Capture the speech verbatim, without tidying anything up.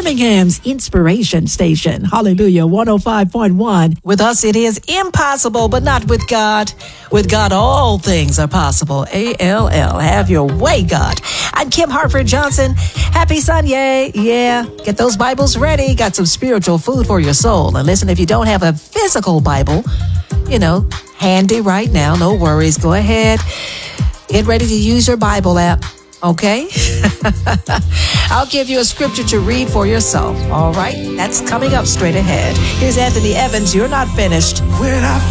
Birmingham's Inspiration Station. Hallelujah, one oh five point one. With us, it is impossible, but not with God. With God, all things are possible. A L L. Have your way, God. I'm Kim Hartford Johnson. Happy Sunday. Yeah, get those Bibles ready. Got some spiritual food for your soul. And listen, if you don't have a physical Bible, you know, handy right now, no worries. Go ahead. Get ready to use your Bible app. Okay? I'll give you a scripture to read for yourself. All right? That's coming up straight ahead. Here's Anthony Evans. You're not finished. When I